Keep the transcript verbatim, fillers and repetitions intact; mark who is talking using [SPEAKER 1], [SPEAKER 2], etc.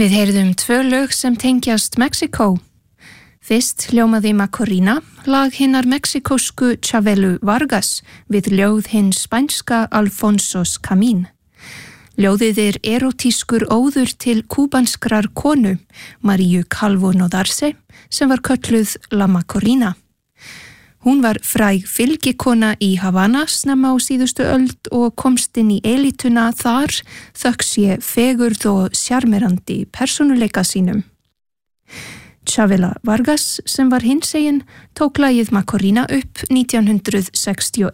[SPEAKER 1] Við heyrðum tvö lög sem tengjast Mexíkó. Fyrst hljómaði Macorina, lag hinnar mexikósku Chavelu Vargas við ljóð hins spænska Alfonsos Camín. Ljóðið er erotískur óður til kúbanskrar konu, Maríu Calvo Nodarse, sem var kölluð La Macorina. Hún var fræg fylgikona í Havana snemma á síðustu öld og komst inn í elítuna þar þökk sé fegurð og sjarmerandi persónuleika sínum. Chavela Vargas, sem var hinsegin, tók lagið Macorina upp nítján hundrað sextíu og